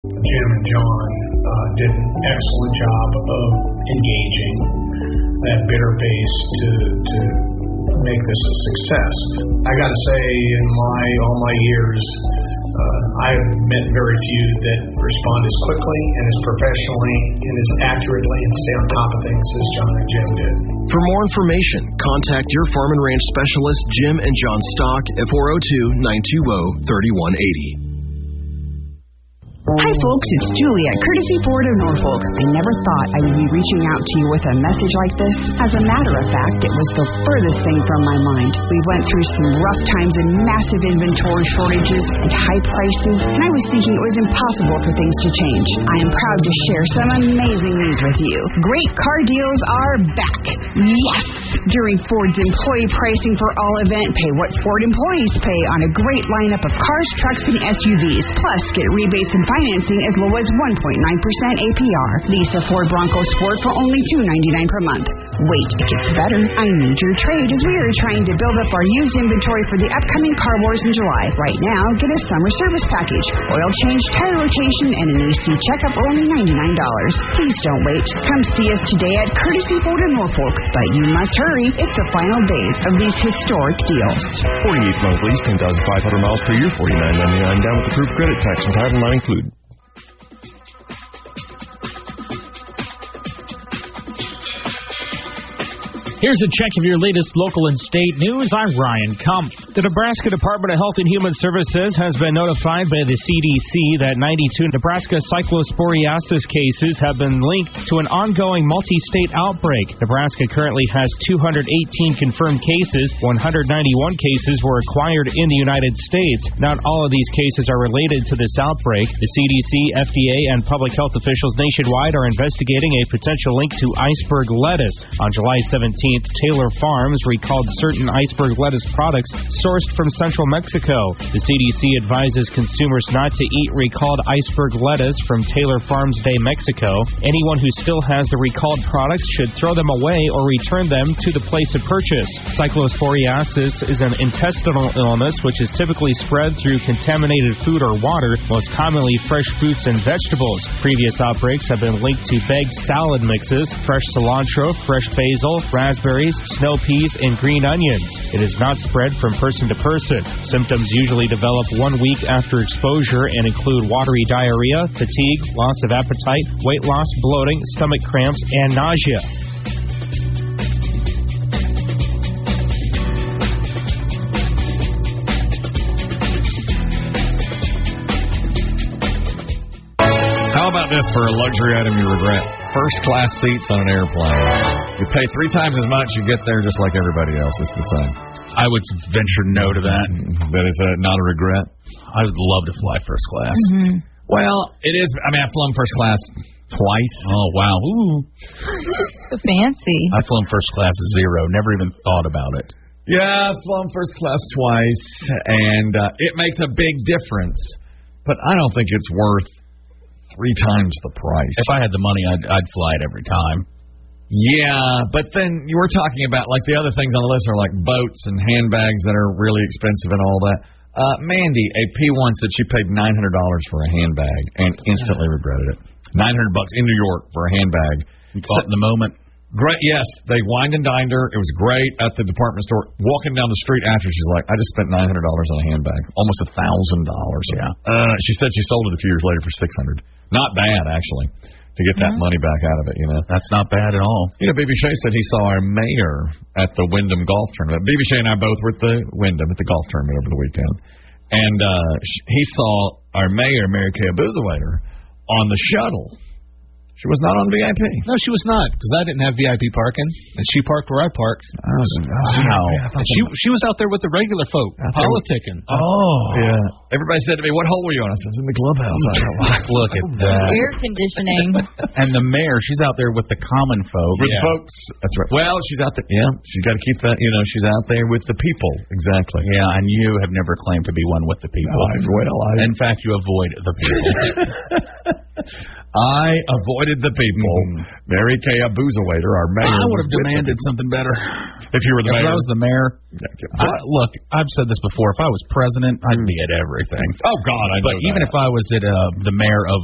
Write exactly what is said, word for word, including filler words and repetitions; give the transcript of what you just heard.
Jim and John uh, did an excellent job of engaging that bidder base to to make this a success. I got to say, in my all my years, uh, I've met very few that respond as quickly and as professionally and as accurately and stay on top of things as John and Jim did. For more information, contact your farm and ranch specialist, Jim and John Stock, at four oh two, nine two oh, three one eight oh. Hi folks, it's Julie at Courtesy Ford of Norfolk. I never thought I would be reaching out to you with a message like this. As a matter of fact, it was the furthest thing from my mind. We went through some rough times and massive inventory shortages and high prices, and I was thinking it was impossible for things to change. I am proud to share some amazing news with you. Great car deals are back. Yes! During Ford's employee pricing for all event, pay what Ford employees pay on a great lineup of cars, trucks, and S U Vs. Plus, get rebates and financing as low as one point nine percent A P R. Lease a Ford Bronco Sport for only two hundred ninety-nine dollars per month. Wait, it gets better. I need your trade as we are trying to build up our used inventory for the upcoming car wars in July. Right now, get a summer service package, oil change, tire rotation, and an A C checkup for only ninety-nine dollars. Please don't wait. Come see us today at Courtesy Ford of Norfolk. But you must hurry. It's the final days of these historic deals. forty-eight month lease, ten thousand five hundred miles per year, forty-nine ninety-nine down with approved credit, tax and title not included. Here's a check of your latest local and state news. I'm Ryan Kump. The Nebraska Department of Health and Human Services has been notified by the C D C that ninety-two Nebraska cyclosporiasis cases have been linked to an ongoing multi-state outbreak. Nebraska currently has two hundred eighteen confirmed cases. one hundred ninety-one cases were acquired in the United States. Not all of these cases are related to this outbreak. The C D C, F D A, and public health officials nationwide are investigating a potential link to iceberg lettuce. On July seventeenth, Taylor Farms recalled certain iceberg lettuce products sourced from central Mexico. The C D C advises consumers not to eat recalled iceberg lettuce from Taylor Farms Day, Mexico. Anyone who still has the recalled products should throw them away or return them to the place of purchase. Cyclosporiasis is an intestinal illness which is typically spread through contaminated food or water, most commonly fresh fruits and vegetables. Previous outbreaks have been linked to bagged salad mixes, fresh cilantro, fresh basil, raspberries, snow peas, and green onions. It is not spread from person to person. Symptoms usually develop one week after exposure and include watery diarrhea, fatigue, loss of appetite, weight loss, bloating, stomach cramps, and nausea. How about this for a luxury item you regret? First class seats on an airplane. You pay three times as much, you get there just like everybody else. It's the same. I would venture no to that. That is a, not a regret? I would love to fly first class. Mm-hmm. Well, it is. I mean, I've flown first class twice. Oh, wow. Ooh. So fancy. I've flown first class zero. Never even thought about it. Yeah, I've flown first class twice, and uh, it makes a big difference. But I don't think it's worth three times the price. If I had the money, I'd, I'd fly it every time. Yeah, but then you were talking about, like, the other things on the list are like boats and handbags that are really expensive and all that. Uh, Mandy, a P one, said she paid nine hundred dollars for a handbag and instantly regretted it. nine hundred bucks in New York for a handbag. You caught in the moment. Great, yes. They wined and dined her. It was great at the department store. Walking down the street after, she's like, I just spent nine hundred dollars on a handbag. Almost one thousand dollars. Yeah. Uh, she said she sold it a few years later for six hundred dollars. Not bad, actually, to get that Mm-hmm. money back out of it, you know. That's not bad at all. You know, B B Shea said he saw our mayor at the Wyndham Golf Tournament. B B Shea and I both were at the Wyndham at the golf tournament over the weekend. And uh, he saw our mayor, Mary Kay Abuzawaiter, on the shuttle. She was not on V I P. No, she was not, because I didn't have V I P parking, and she parked where I parked. Oh, wow. And she she was out there with the regular folk, politicking. Oh. Yeah. Everybody said to me, what hole were you on? I said, I was in the clubhouse. I go, look at that. Air conditioning. And the mayor, she's out there with the common folk. With yeah. folks. That's right. Well, she's out there. Yeah, she's got to keep that, you know, she's out there with the people. Exactly. Yeah, and you have never claimed to be one with the people. No, I, well, I... In fact, you avoid the people. I avoided the people. Mm. Mary Kay Abuzawaiter, our mayor. I would have demanded something better. If you were the if mayor. If I was the mayor. I, look, I've said this before. If I was president, I'd be at everything. Oh, God, I know But that. even if I was at uh, the mayor of